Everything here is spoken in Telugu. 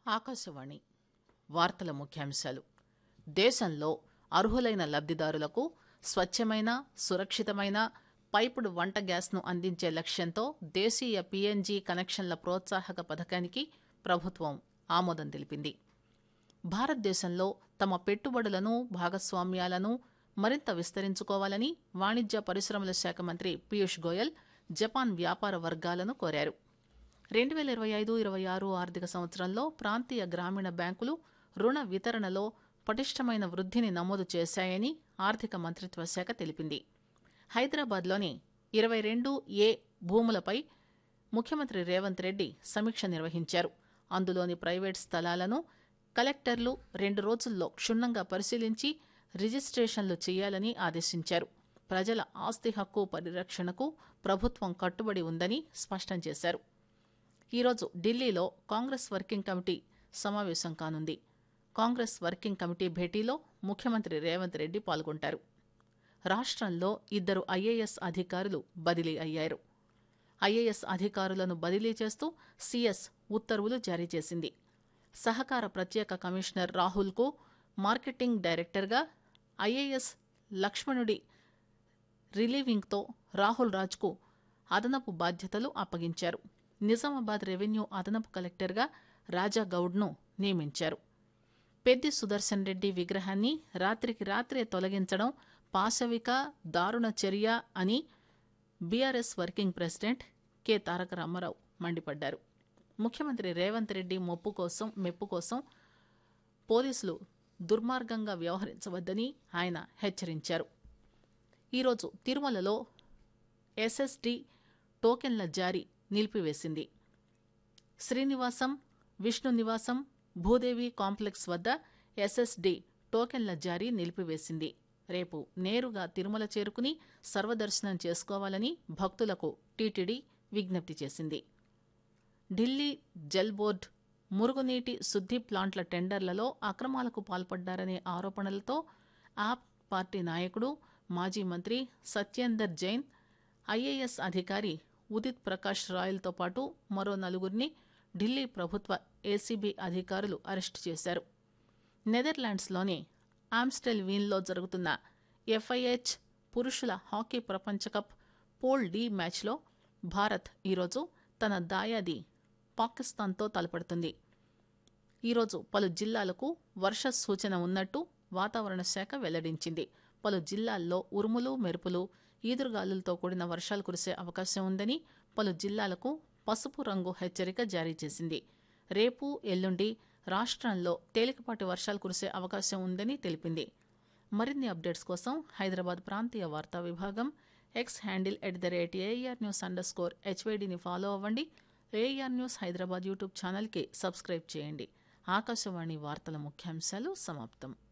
ఆకాశవాణి వార్తల ముఖ్యాంశాలు. దేశంలో అర్హులైన లబ్దిదారులకు స్వచ్ఛమైన, సురక్షితమైన పైపుడు వంట గ్యాస్ను అందించే లక్ష్యంతో దేశీయ పీఎన్జీ కనెక్షన్ల ప్రోత్సాహక పథకానికి ప్రభుత్వం ఆమోదం తెలిపింది. భారతదేశంలో తమ పెట్టుబడులను, భాగస్వామ్యాలను మరింత విస్తరించుకోవాలని వాణిజ్య పరిశ్రమల శాఖ మంత్రి పీయూష్ గోయల్ జపాన్ వ్యాపార వర్గాలను కోరారు. 2025-26 ఆర్థిక సంవత్సరంలో ప్రాంతీయ గ్రామీణ బ్యాంకులు రుణ వితరణలో పటిష్టమైన వృద్ధిని నమోదు చేశాయని ఆర్థిక మంత్రిత్వ శాఖ తెలిపింది. హైదరాబాద్లోని 22A భూములపై ముఖ్యమంత్రి రేవంత్ రెడ్డి సమీక్ష నిర్వహించారు. అందులోని ప్రైవేట్ స్థలాలను కలెక్టర్లు 2 రోజుల్లో క్షుణ్ణంగా పరిశీలించి రిజిస్ట్రేషన్లు చేయాలని ఆదేశించారు. ప్రజల ఆస్తి హక్కు పరిరక్షణకు ప్రభుత్వం కట్టుబడి ఉందని స్పష్టం చేశారు. ఈరోజు ఢిల్లీలో కాంగ్రెస్ వర్కింగ్ కమిటీ సమావేశం కానుంది. కాంగ్రెస్ వర్కింగ్ కమిటీ భేటీలో ముఖ్యమంత్రి రేవంత్ రెడ్డి పాల్గొంటారు. రాష్ట్రంలో 2 ఐఏఎస్ అధికారులు బదిలీ అయ్యారు. ఐఏఎస్ అధికారులను బదిలీ చేస్తూ సీఎస్ ఉత్తర్వులు జారీ చేసింది. సహకార ప్రత్యేక కమిషనర్ రాహుల్కు మార్కెటింగ్ డైరెక్టర్గా, ఐఏఎస్ లక్ష్మణుడి రిలీవింగ్తో రాహుల్ రాజ్కు అదనపు బాధ్యతలు అప్పగించారు. నిజామాబాద్ రెవెన్యూ అదనపు కలెక్టర్గా రాజాగౌడ్ను నియమించారు. పెద్ది సుదర్శన్ రెడ్డి విగ్రహాన్ని రాత్రికి రాత్రే తొలగించడం పాశవిక, దారుణ చర్య అని బీఆర్ఎస్ వర్కింగ్ ప్రెసిడెంట్ కె తారక రామారావు మండిపడ్డారు. ముఖ్యమంత్రి రేవంత్ రెడ్డి మెప్పు కోసం పోలీసులు దుర్మార్గంగా వ్యవహరించవద్దని ఆయన హెచ్చరించారు. ఈరోజు తిరుమలలో ఎస్ఎస్డి టోకెన్ల జారీ నిలిపివేసింది. శ్రీనివాసం, విష్ణు నివాసం, భూదేవి కాంప్లెక్స్ వద్ద ఎస్ఎస్డి టోకెన్ల జారీ నిలిపివేసింది. రేపు నేరుగా తిరుమల చేరుకుని సర్వదర్శనం చేసుకోవాలని భక్తులకు టీటీడీ విజ్ఞప్తి చేసింది. ఢిల్లీ జల్ బోర్డు మురుగునీటి శుద్ధి ప్లాంట్ల టెండర్లలో అక్రమాలకు పాల్పడ్డారనే ఆరోపణలతో ఆప్ పార్టీ నాయకుడు, మాజీ మంత్రి సత్యేందర్ జైన్, ఐఏఎస్ అధికారి ఉదిత్ ప్రకాష్ రాయల్తో పాటు మరో 4గురిని ఢిల్లీ ప్రభుత్వ ఏసీబీ అధికారులు అరెస్టు చేశారు. నెదర్లాండ్స్లోని ఆమ్స్టెల్ వీన్లో జరుగుతున్న ఎఫ్ఐహెచ్ పురుషుల హాకీ ప్రపంచ కప్ పూల్ డి మ్యాచ్లో భారత్ ఈరోజు తన దాయాది పాకిస్తాన్తో తలపడుతుంది. ఈరోజు పలు జిల్లాలకు వర్ష సూచన ఉన్నట్టు వాతావరణ శాఖ వెల్లడించింది. పలు జిల్లాల్లో ఉరుములు, మెరుపులు, ఈదురుగాలులతో కూడిన వర్షాలు కురిసే అవకాశం ఉందని, పలు జిల్లాలకు పసుపు రంగు హెచ్చరిక జారీ చేసింది. రేపు, ఎల్లుండి రాష్ట్రంలో తేలికపాటి వర్షాలు కురిసే అవకాశం ఉందని తెలిపింది. మరిన్ని అప్డేట్స్ కోసం హైదరాబాద్ ప్రాంతీయ వార్తా విభాగం ఎక్స్ హ్యాండిల్ @ARNews_HYDని ఫాలో అవ్వండి. AR న్యూస్ హైదరాబాద్ యూట్యూబ్ ఛానల్కి సబ్స్క్రైబ్ చేయండి. ఆకాశవాణి వార్తల ముఖ్యాంశాలు సమాప్తం.